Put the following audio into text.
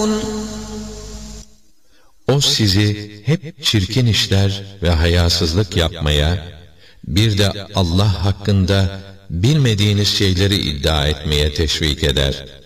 O sizi hep çirkin işler ve hayasızlık yapmaya, bir de Allah hakkında bilmediğiniz şeyleri iddia etmeye teşvik eder.